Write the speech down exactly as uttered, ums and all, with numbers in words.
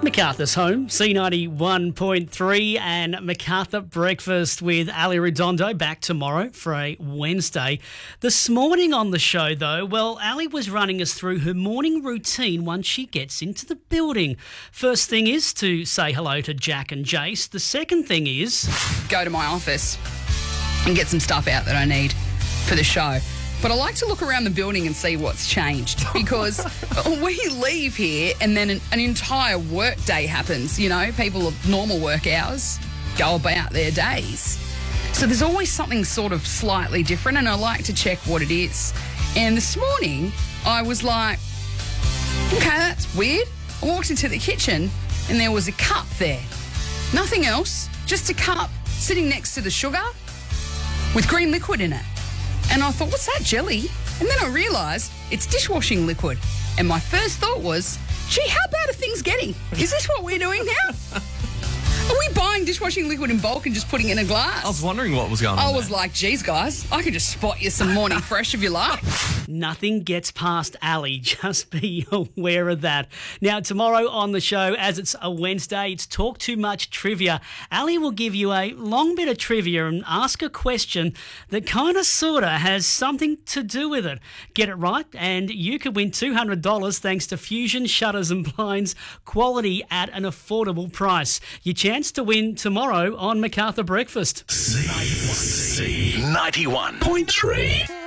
MacArthur's home, C ninety-one point three, and MacArthur Breakfast with Ali Redondo back tomorrow for a Wednesday. This morning on the show, though, well, Ali was running us through her morning routine once she gets into the building. First thing is to say hello to Jack and Jace. The second thing is... go to my office and get some stuff out that I need for the show. But I like to look around the building and see what's changed because we leave here and then an, an entire work day happens. You know, people of normal work hours go about their days. So there's always something sort of slightly different, and I like to check what it is. And this morning I was like, okay, that's weird. I walked into the kitchen and there was a cup there. Nothing else, just a cup sitting next to the sugar with green liquid in it. And I thought, what's that, jelly? And then I realised it's dishwashing liquid. And my first thought was, gee, how bad are things getting? Is this what we're doing now? Are we buying dishwashing liquid in bulk and just putting it in a glass? I was wondering what was going on I there. was like, geez, guys, I could just spot you some morning fresh if you like. Nothing gets past Ali. Just be aware of that. Now, tomorrow on the show, as it's a Wednesday, it's Talk Too Much Trivia. Ali will give you a long bit of trivia and ask a question that kind of sort of has something to do with it. Get it right and you could win two hundred dollars thanks to Fusion Shutters and Blinds, quality at an affordable price. Your chance to win tomorrow on MacArthur Breakfast. C ninety-one point three.